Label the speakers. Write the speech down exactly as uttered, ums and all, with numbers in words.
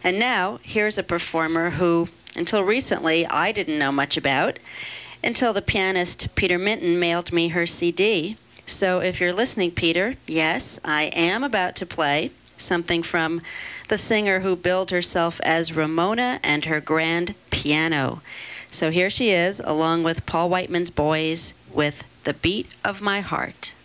Speaker 1: And now, here's a performer who, until recently, I didn't know much about, until the pianist Peter Minton mailed me her C D. So if you're listening, Peter, yes, I am about to play something from the singer who billed herself as Ramona and her grand piano. So here she is, along with Paul Whiteman's Boys, with The Beat of My Heart.